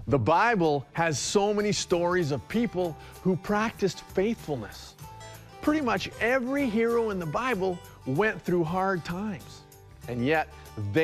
The Bible has so many stories of people who practiced faithfulness. Pretty much every hero in the Bible went through hard times, and yet they